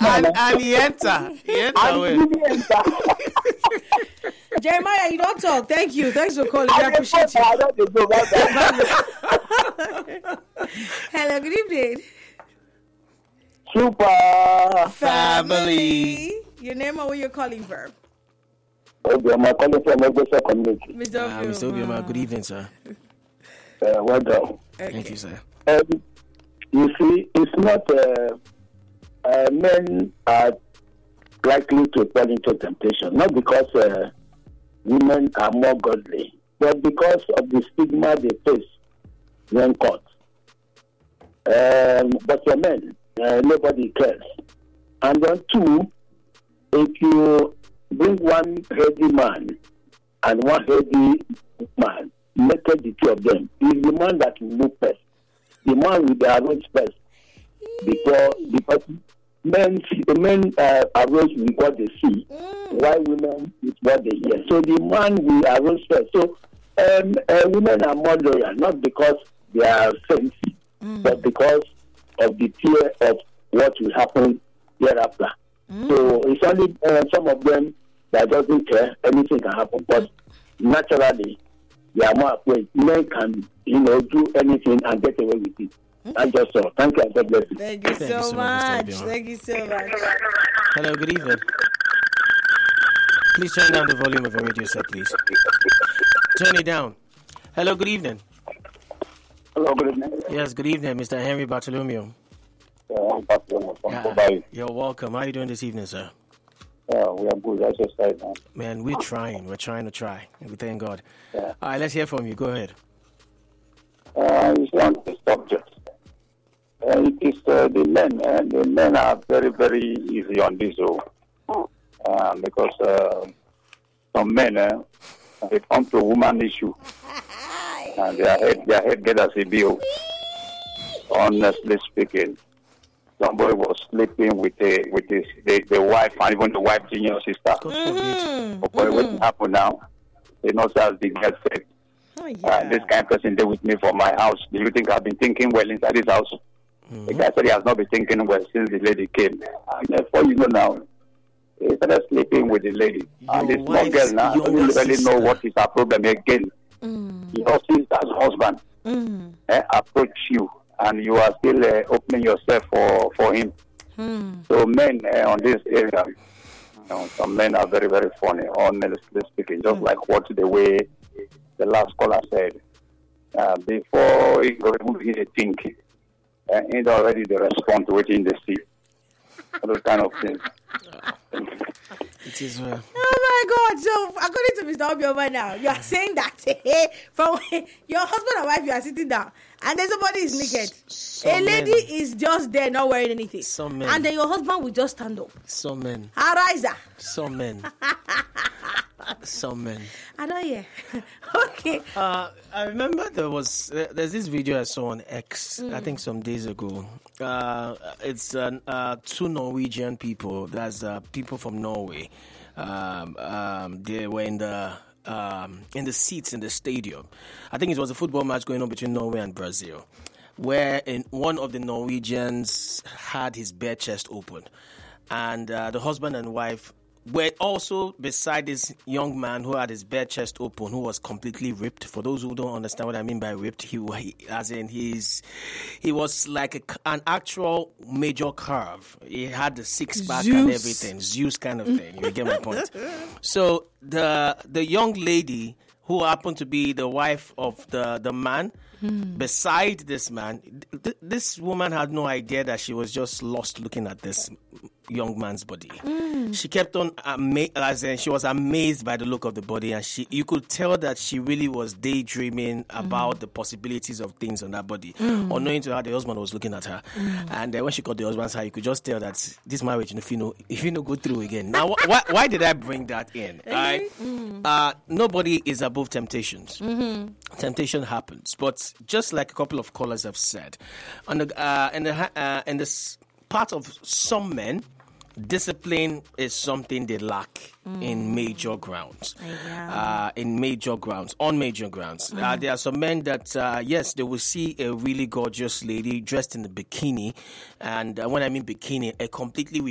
And he enter. Jeremiah, you don't talk. Thank you. Thanks for calling. I appreciate you. Hello, good evening. Super family. Your name or where you're calling from? Okay, I'm calling from Ogosa community. Mr. Obioma, good evening, sir. Well done. Okay. Thank you, sir. You see, it's not men are likely to fall into temptation, not because women are more godly, but because of the stigma they face when caught. But for men, nobody cares. And then two, if you bring one heady man and one heady man, make the two of them, is the man that will move first. The man with the arrows first. Because men arrows with what they see, while women with what they hear. So the man will arrows first. So women are more loyal, not because they are saints, but because of the fear of what will happen thereafter. So it's only some of them that doesn't care, anything can happen. But naturally, they are more afraid. Men can, do anything and get away with it. I just saw. Thank you. God bless you. Thank you so much. Thank you so much. Hello, good evening. Please turn down the volume of your radio set, please. Turn it down. Hello, good evening. Hello, good evening. Yes, good evening, Mr. Henry Bartholomew. I'm Bartholomew from Dubai. You're welcome. How are you doing this evening, sir? Yeah, we are good. That's just right, man. Man, we're trying. We're trying to try. We thank God. Yeah. All right, let's hear from you. Go ahead. It's on the subject. It is the men. The men are very, very easy on this, because some men, they come to woman issue, and their head get as a bill. Honestly speaking, somebody was sleeping with the wife, and even the wife's junior sister. But what happened now? They know as the girl said, this kind of person there with me for my house. Do you think I've been thinking well inside this house? The guy said he has not been thinking well since the lady came. And therefore, now, he started sleeping with the lady. And this small girl now doesn't really know what is her problem again. Your sister's husband approach you, and you are still opening yourself for him. So men on this area, some men are very, very funny, honestly speaking, just like the way the last caller said. Before you even think, it's already the response waiting the see. Those kind of things. It is Oh my God! So according to Mr. Obioma now, you are saying that from your husband and wife, you are sitting down, and then somebody is naked. A lady is just there, not wearing anything. Some men. And then your husband will just stand up. Some men. Arise. Some men. Some men. I don't hear. Okay. I remember there's this video I saw on X, I think some days ago. It's two Norwegian people. That's people from Norway. They were in the seats in the stadium. I think it was a football match going on between Norway and Brazil, where one of the Norwegians had his bare chest open, and the husband and wife were also beside this young man who had his bare chest open, who was completely ripped. For those who don't understand what I mean by ripped, he was like an actual major curve. He had the six-pack and everything, Zeus kind of thing. You get my point. So the young lady who happened to be the wife of the man, beside this man, this woman had no idea that she was just lost looking at this young man's body. She kept on she was amazed by the look of the body, and you could tell that she really was daydreaming about the possibilities of things on that body, unknowing to her the husband was looking at her. And when she caught the husband's eye, you could just tell that this marriage, if you know go through again. Now, why did I bring that in? Right? Nobody is above temptations. Temptation happens, but just like a couple of callers have said, in this part of some men, discipline is something they lack in major grounds. On major grounds. There are some men that, yes, they will see a really gorgeous lady dressed in a bikini. And when I mean bikini, a completely